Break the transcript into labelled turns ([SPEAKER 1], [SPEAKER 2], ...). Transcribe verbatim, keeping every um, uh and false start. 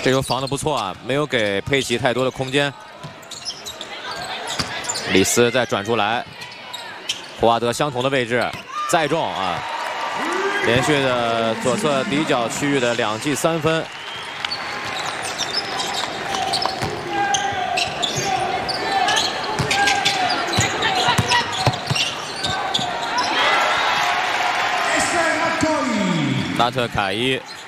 [SPEAKER 1] 这球防的不错啊，没有给佩奇太多的空间。里斯再转出来，霍华德相同的位置，再中啊！连续的左侧底角区域的两记三分。 纳特凯伊